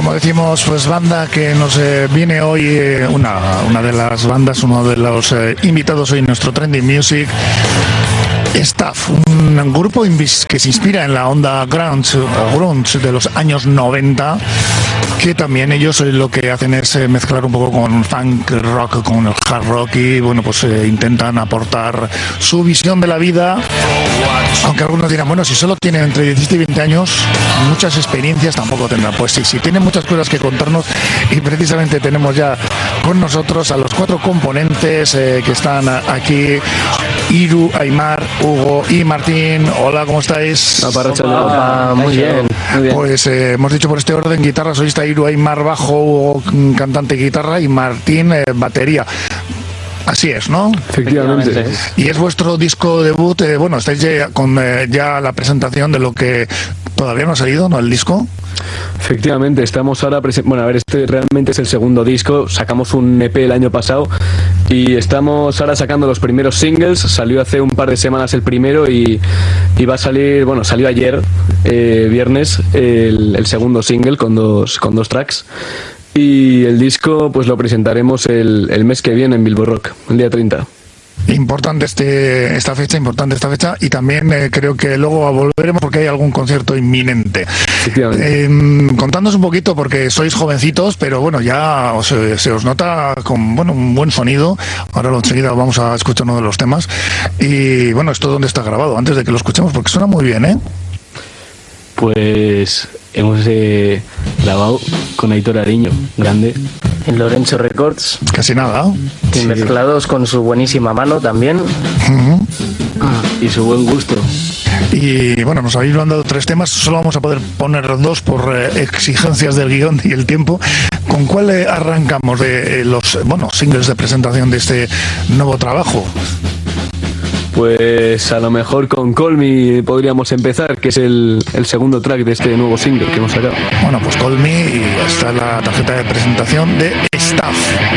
como decimos, pues banda que nos viene hoy, una de las bandas, uno de los invitados hoy en nuestro Trending Music. Staff, un grupo que se inspira en la onda grunge de los años 90, que también ellos lo que hacen es mezclar un poco con funk rock, con el hard rock, y bueno, pues intentan aportar su visión de la vida, aunque algunos dirán, bueno, si solo tienen entre 17 y 20 años, muchas experiencias tampoco tendrán. Pues sí, tienen muchas cosas que contarnos, y precisamente tenemos ya con nosotros a los 4 componentes que están aquí: Iru, Aimar, Hugo y Martín. Hola, ¿cómo estáis? Hola, muy bien. Pues hemos dicho por este orden: guitarra solista Iru, Aimar bajo, Hugo cantante guitarra y Martín batería. Así es, ¿no? Efectivamente. Y es vuestro disco debut. Bueno, estáis ya con ya la presentación de lo que todavía no ha salido, ¿no? El disco. Efectivamente, estamos ahora bueno, a ver, este realmente es el segundo disco. Sacamos un EP el año pasado y estamos ahora sacando los primeros singles. Salió hace un par de semanas el primero y va a salir, bueno, salió ayer, viernes, el segundo single con dos tracks. Y el disco pues lo presentaremos el mes que viene en Bilbo Rock, el día 30. Importante esta fecha, y también creo que luego volveremos porque hay algún concierto inminente. Contándonos un poquito, porque sois jovencitos, pero bueno, ya se os nota con un buen sonido. Ahora enseguida vamos a escuchar uno de los temas. Y bueno, ¿esto dónde está grabado? Antes de que lo escuchemos, porque suena muy bien, ¿eh? Pues hemos grabado con Aitor Ariño, grande. En Lorenzo Records. Casi nada. Y mezclados con su buenísima mano también. Uh-huh. Y su buen gusto. Y bueno, nos habéis mandado 3 temas, solo vamos a poder poner 2 por exigencias del guión y el tiempo. ¿Con cuál arrancamos de los singles de presentación de este nuevo trabajo? Pues a lo mejor con Call Me podríamos empezar, que es el segundo track de este nuevo single que hemos sacado. Bueno, pues Call Me, y está la tarjeta de presentación de Staff.